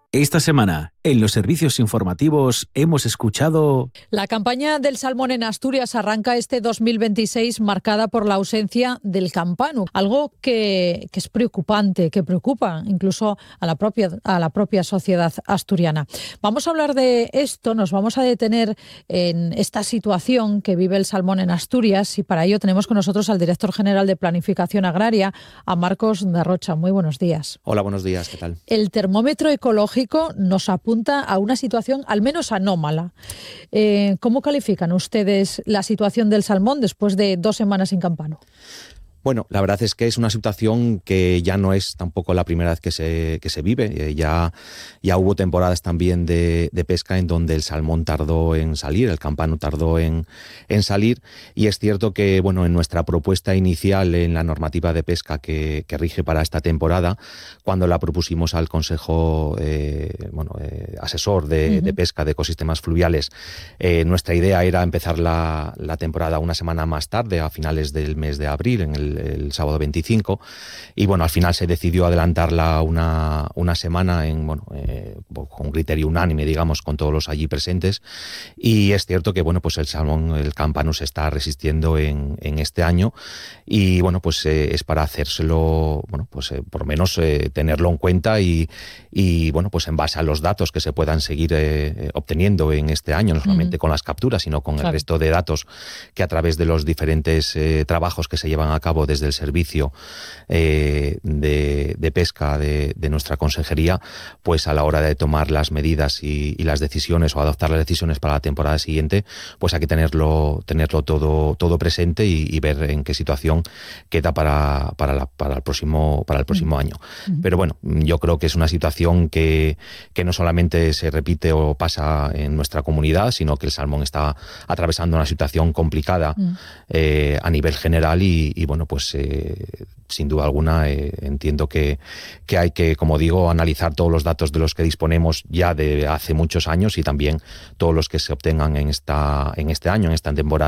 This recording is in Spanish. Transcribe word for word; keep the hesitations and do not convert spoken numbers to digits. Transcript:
Esta semana, en los servicios informativos, hemos escuchado... La campaña del salmón en Asturias arranca este dos mil veintiséis marcada por la ausencia del campanu, algo que, que es preocupante, que preocupa incluso a la, propia, a la propia sociedad asturiana. Vamos a hablar de esto, nos vamos a detener en esta situación que vive el salmón en Asturias y para ello tenemos con nosotros al director general de Planificación Agraria, a Marcos de Rocha. Muy buenos días. Hola, buenos días, ¿qué tal? El termómetro ecológico nos apunta a una situación al menos anómala. Eh, ¿Cómo califican ustedes la situación del salmón después de dos semanas sin campano? Bueno, la verdad es que es una situación que ya no es tampoco la primera vez que se, que se vive. Eh, ya, ya hubo temporadas también de, de pesca en donde el salmón tardó en salir, el campano tardó en, en salir. Y es cierto que, bueno, en nuestra propuesta inicial en la normativa de pesca que, que rige para esta temporada, cuando la propusimos al Consejo eh, bueno, eh, Asesor de, uh-huh. de Pesca de Ecosistemas Fluviales, eh, nuestra idea era empezar la, la temporada una semana más tarde, a finales del mes de abril, en el el sábado veinticinco, y bueno, al final se decidió adelantarla una, una semana en, bueno, eh, con criterio unánime, digamos, con todos los allí presentes, y es cierto que, bueno, pues el salmón, el campano se está resistiendo en, en este año, y bueno, pues eh, es para hacérselo, bueno, pues eh, por lo menos eh, tenerlo en cuenta y, y, bueno, pues en base a los datos que se puedan seguir eh, obteniendo en este año, no solamente uh-huh. con las capturas, sino con claro. el resto de datos que a través de los diferentes eh, trabajos que se llevan a cabo desde el servicio eh, de, de pesca de, de nuestra consejería, pues a la hora de tomar las medidas y, y las decisiones o adoptar las decisiones para la temporada siguiente, pues hay que tenerlo, tenerlo todo, todo presente y, y ver en qué situación queda para, para, la, para el próximo, para el próximo uh-huh. año. Uh-huh. Pero bueno, yo creo que es una situación que, que no solamente se repite o pasa en nuestra comunidad, sino que el salmón está atravesando una situación complicada uh-huh. eh, a nivel general y, y bueno, pues eh, sin duda alguna eh, entiendo que, que hay que, como digo, analizar todos los datos de los que disponemos ya de hace muchos años y también todos los que se obtengan en esta en este año, en esta temporada